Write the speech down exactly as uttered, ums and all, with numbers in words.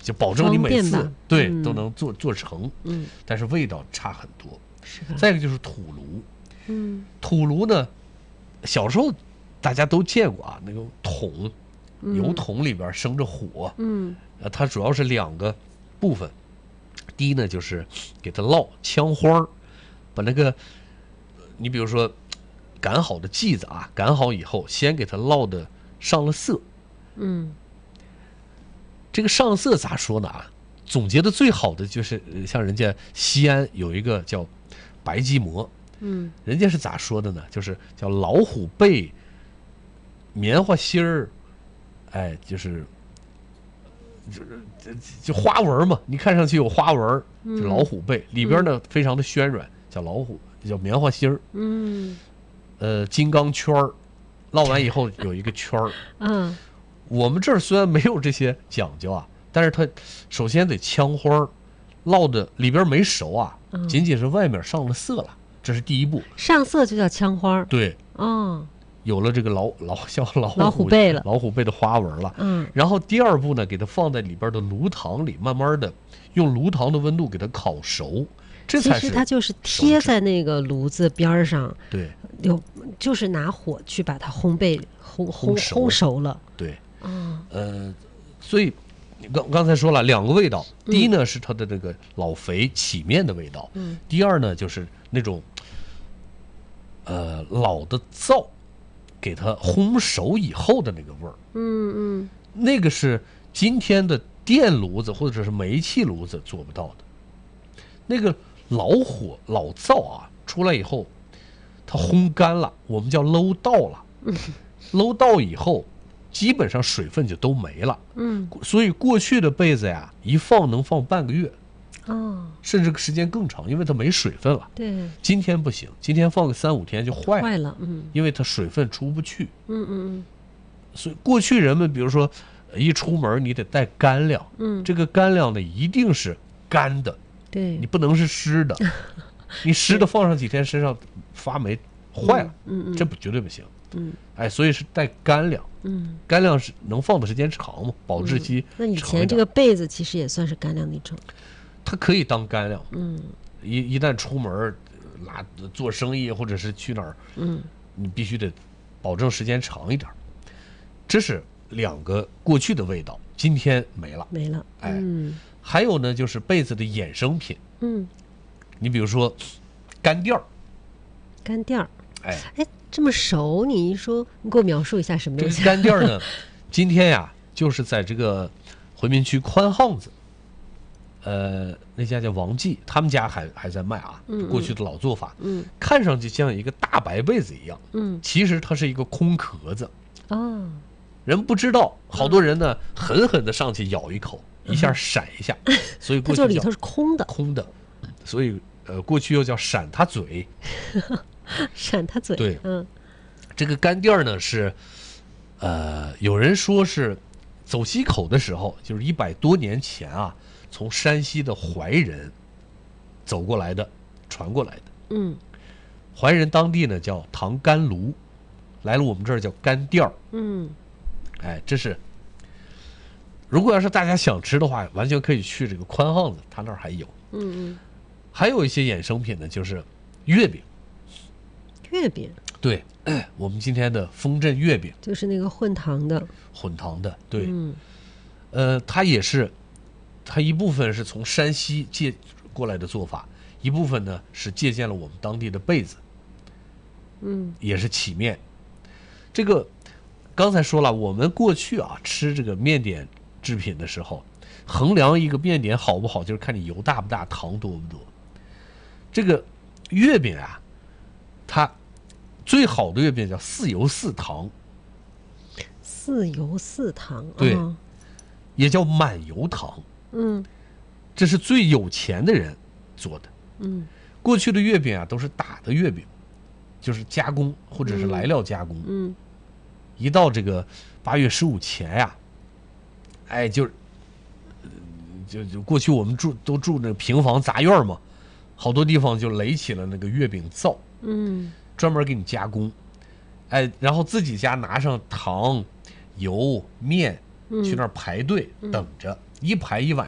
就保证你每次对、 嗯、 都能做做成， 嗯， 但是味道差很多。 是的。 再一个就是土炉， 嗯， 土炉呢，小时候大家都见过啊，那个桶，油桶里边生着火， 嗯， 呃，它主要是两个部分，第一呢就是给它烙枪花，把那个你比如说擀好的剂子啊，擀好以后先给它烙的上了色， 嗯， 这个上色咋说呢啊？总结的最好的就是像人家西安有一个叫白吉馍， 嗯， 人家是咋说的呢？就是叫老虎背、棉花芯儿，哎，就是就就花纹嘛，你看上去有花纹，就老虎背，里边呢非常的暄软，叫老虎，叫棉花芯儿， 嗯， 呃，金刚圈儿，烙完以后有一个圈儿， 嗯， 我们这儿虽然没有这些讲究啊。但是它首先得枪花，烙的里边没熟啊， 嗯、 仅仅是外面上了色了，这是第一步。 上色就叫枪花。 对， 哦， 有了这个老老像老虎老虎背了， 老虎背的花纹了。 嗯， 然后第二步呢，给它放在里边的炉膛里，慢慢的用炉膛的温度给它烤熟，这才是。 其实它就是贴在那个炉子边上， 对， 有就是拿火去把它烘焙烘烘烘熟了。 对， 哦， 呃，所以。刚刚才说了两个味道，第一呢是它的这个老肥起面的味道， 嗯， 第二呢就是那种呃老的灶给它烘熟以后的那个味儿， 嗯嗯， 那个是今天的电炉子或者是煤气炉子做不到的。那个老火老灶啊出来以后，它烘干了，我们叫搂到了， 嗯， 搂到以后。基本上水分就都没了， 嗯， 所以过去的被子呀，一放能放半个月， 哦， 甚至时间更长，因为它没水分了。 对， 今天不行，今天放个三五天就坏了， 坏了，嗯， 因为它水分出不去。 嗯嗯嗯， 所以过去人们，比如说一出门你得带干粮， 嗯， 这个干粮呢一定是干的， 对， 你不能是湿的，你湿的放上几天身上发霉坏了， 嗯 嗯, 嗯， 这不绝对不行。 嗯， 哎，所以是带干粮。 嗯， 干粮是能放的时间长嘛，保质期、 嗯。那以前这个被子其实也算是干粮的一种， 它可以当干粮。 嗯， 一一旦出门拉做生意或者是去哪儿， 嗯， 你必须得保证时间长一点。这是两个过去的味道，今天没了， 没了。 哎， 嗯， 还有呢，就是被子的衍生品。 嗯， 你比如说干垫儿， 干垫儿。 哎哎，这么熟，你一说，你给我描述一下什么东西？ 这个干垫呢，今天呀，就是在这个回民区宽巷子，呃，那家叫王记，他们家还还在卖啊， 嗯嗯过去的老做法， 嗯， 看上去像一个大白被子一样， 嗯， 其实它是一个空壳子， 哦， 人不知道，好多人呢，狠狠的上去咬一口，一下闪一下，所以过去它就里头是空的， 空的，所以呃，过去又叫闪他嘴。 闪他嘴， 对， 嗯， 这个干垫呢是，呃，有人说是走西口的时候，就是一百多年前啊，从山西的怀仁走过来的，传过来的。 嗯， 怀仁当地呢叫糖干炉，来了我们这儿叫干垫儿。 嗯， 哎，这是，如果要是大家想吃的话，完全可以去这个宽巷子，他那儿还有。 嗯嗯， 还有一些衍生品呢，就是月饼。 月饼， 对，我们今天的丰镇月饼就是那个混糖的， 混糖的，对， 嗯， 呃，它也是，它一部分是从山西借过来的做法，一部分呢是借鉴了我们当地的被子， 嗯， 也是起面。这个刚才说了，我们过去啊吃这个面点制品的时候，衡量一个面点好不好，就是看你油大不大，糖多不多。这个月饼啊，它最好的月饼叫四油四糖， 四油四糖， 对， 哦、 也叫满油糖。 嗯， 这是最有钱的人做的。 嗯， 过去的月饼啊都是打的月饼，就是加工或者是来料加工。 嗯， 一到这个八月十五前呀、啊，哎，就就就过去我们住都住那平房杂院嘛，好多地方就垒起了那个月饼灶。 嗯。 专门给你加工，哎，然后自己家拿上糖、油、面，去那儿排队、 嗯、 等着。 一排一碗